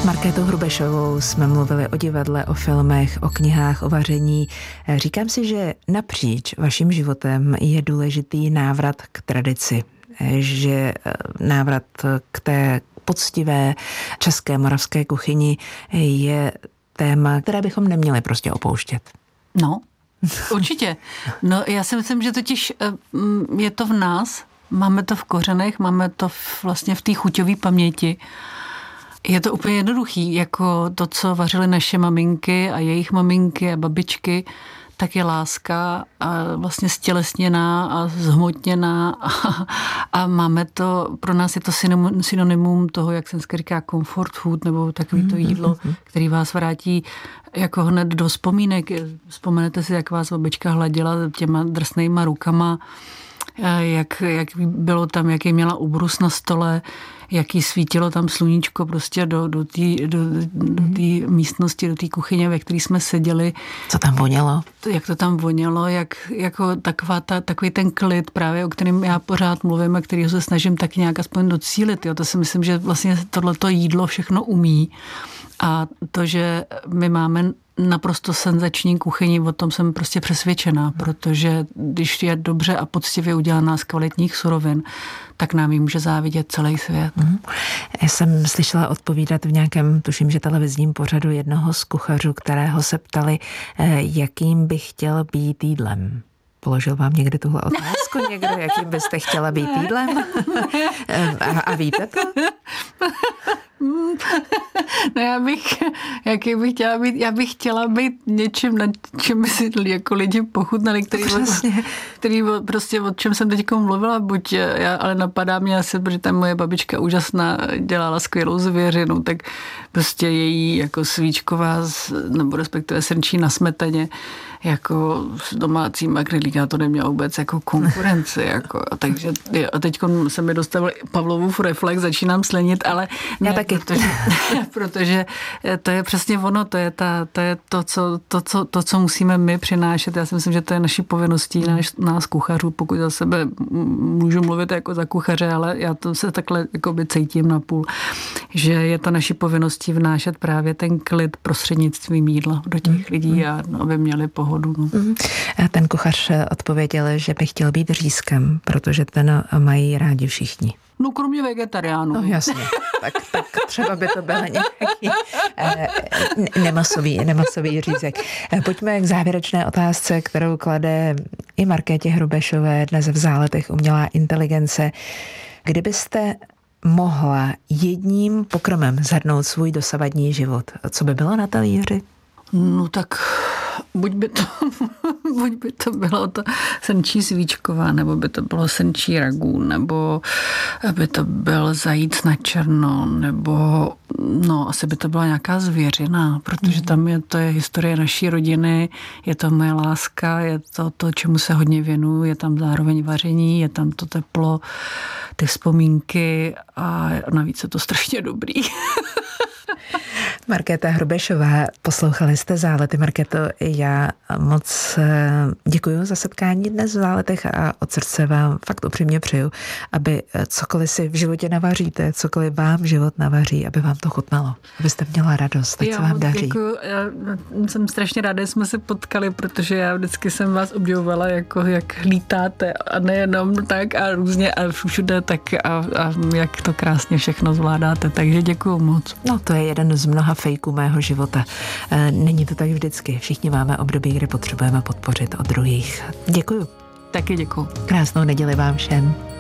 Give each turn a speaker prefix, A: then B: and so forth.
A: S Markétou Hrubešovou jsme mluvili o divadle, o filmech, o knihách, o vaření. Říkám si, že napříč vaším životem je důležitý návrat k tradici, že návrat k té poctivé české moravské kuchyni je téma, které bychom neměli prostě opouštět.
B: No, určitě. No, já si myslím, že totiž je to v nás, máme to v kořenech, máme to vlastně v té chuťové paměti. Je to úplně jednoduchý, jako to, co vařily naše maminky a jejich maminky a babičky, tak je láska a vlastně stělesněná a zhmotněná a máme to, pro nás je to synonymum toho, jak jsem říká, comfort food, nebo takový to jídlo, který vás vrátí jako hned do vzpomínek. Vzpomenete si, jak vás babička hladila těma drsnejma rukama, jak bylo tam, jaký měla ubrus na stole, jaký svítilo tam sluníčko prostě do té místnosti, do té kuchyně, ve které jsme seděli. Co tam vonělo? Jak to tam vonělo, jako takový ten klid právě, o kterém já pořád mluvím a kterýho se snažím taky nějak aspoň docílit. Jo. To si myslím, že vlastně tohleto jídlo všechno umí. A to, že my máme naprosto senzační kuchyni, o tom jsem prostě přesvědčená, protože když je dobře a poctivě udělaná z kvalitních surovin, tak nám ji může závidět celý svět.
A: Já jsem slyšela odpovídat v nějakém, tuším, že televizním pořadu jednoho z kuchařů, kterého se ptali, jakým by chtěl být jídlem. Položil vám někdy tuhle otázku někdo, jakým byste chtěla být jídlem? A víte to?
B: No já bych chtěla být něčím, na čem by si jako lidi pochutnali, který prostě o čem jsem teď mluvila, ale napadá mě asi, protože tam moje babička úžasná dělala skvělou zvěřinu, tak prostě její jako svíčková, nebo respektive srnčí na smetaně, jako s domácím grillíka, to neměla vůbec jako konkurenci, jako, takže a teď se mi dostavil Pavlovův reflex, začínám slenit, ale
A: já taky.
B: Protože to je přesně ono, to je to, co musíme my přinášet. Já si myslím, že to je naší povinností, nás kuchařů, pokud za sebe můžu mluvit jako za kuchaře, ale já to se takhle jakoby cítím napůl, že je to naší povinností vnášet právě ten klid prostřednictvím jídla do těch lidí a aby měli pohodu. No.
A: Ten kuchař odpověděl, že by chtěl být řízkem, protože ten mají rádi všichni.
B: No kromě vegetariánů.
A: No jasně, tak třeba by to byl nějaký nemasový řízek. Pojďme k závěrečné otázce, kterou klade i Markétě Hrubešové dnes v Záletech umělá inteligence. Kdybyste mohla jedním pokrmem shrnout svůj dosavadní život, co by bylo na talíři?
B: No tak buď by to bylo to srnčí svíčková, nebo by to bylo srnčí ragú, nebo by to byl zajíc na černo, nebo no asi by to byla nějaká zvěřina, protože tam to je historie naší rodiny, je to moje láska, je to, čemu se hodně věnuju, je tam zároveň vaření, je tam to teplo, ty vzpomínky a navíc je to strašně dobrý.
A: Markéta Hrubešová, poslouchali jste Zálety. Markéto, já moc děkuji za setkání dnes v Záletech a od srdce vám fakt upřímně přeju, aby cokoliv si v životě navaříte, cokoliv vám život navaří, aby vám to chutnalo, abyste měla radost, tak se vám daří. Děkuji.
B: Já jsem strašně ráda, že jsme se potkali, protože já vždycky jsem vás obdivovala, jako jak lítáte a nejenom tak a různě a všude tak a jak to krásně všechno zvládáte, takže děkuji moc.
A: No to je jeden z mnoha fejků mého života. Není to tak vždycky. Všichni máme období, kdy potřebujeme podpořit od druhých. Děkuju.
B: Taky děkuju.
A: Krásnou neděli vám všem.